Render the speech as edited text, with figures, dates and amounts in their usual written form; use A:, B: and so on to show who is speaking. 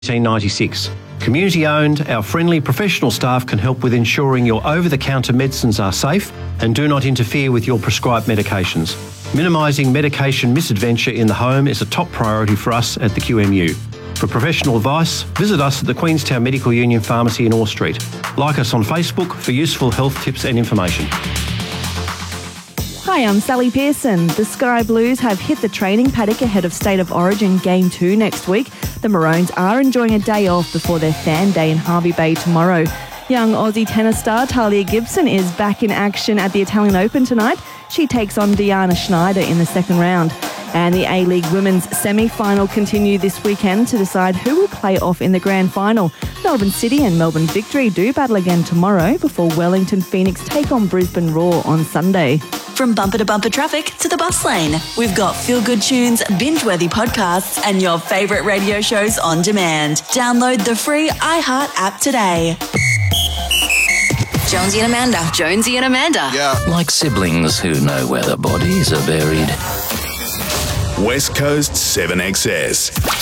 A: 1996. Community owned, our friendly professional staff can help with ensuring your over-the-counter medicines are safe and do not interfere with your prescribed medications. Minimising medication misadventure in the home is a top priority for us at the QMU. For professional advice, visit us at the Queenstown Medical Union Pharmacy in Orr Street. Like us on Facebook for useful health tips and information.
B: Hi, I'm Sally Pearson. The Sky Blues have hit the training paddock ahead of State of Origin Game 2 next week. The Maroons are enjoying a day off before their fan day in Hervey Bay tomorrow. Young Aussie tennis star Talia Gibson is back in action at the Italian Open tonight. She takes on Diana Schneider in the second round. And the A-League Women's semi-final continue this weekend to decide who will play off in the grand final. Melbourne City and Melbourne Victory do battle again tomorrow before Wellington Phoenix take on Brisbane Roar on Sunday.
C: From bumper to bumper traffic to the bus lane, we've got feel-good tunes, binge-worthy podcasts and your favourite radio shows on demand. Download the free iHeart app today. Jonesy and Amanda.
D: Yeah.
E: Like siblings who know where the bodies are buried.
D: West Coast 7XS.